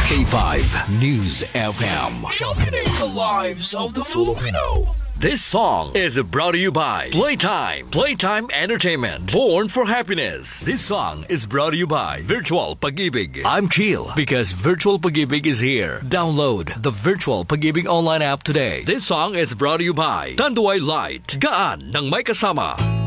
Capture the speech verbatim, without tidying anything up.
K five News F M, championing the lives of the Filipino. This song is brought to you by Playtime. Playtime Entertainment. Born for happiness. This song is brought to you by Virtual Pag-ibig. I'm chill because Virtual Pag-ibig is here. Download the Virtual Pag-ibig online app today. This song is brought to you by Tanduay Light. Gaan ng may kasama.